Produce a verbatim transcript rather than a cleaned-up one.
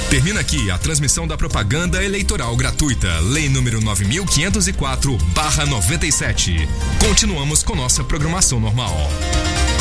Termina aqui a transmissão da propaganda eleitoral gratuita, Lei número nove mil quinhentos e quatro barra noventa e sete. Continuamos com nossa programação normal.